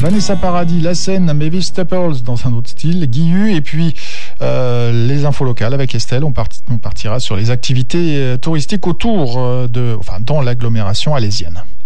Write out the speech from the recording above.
Vanessa Paradis, La Seine, Mavis Staples dans un autre style, Guillu, et puis les infos locales avec Estelle. On partira sur les activités touristiques autour dans l'agglomération alésienne.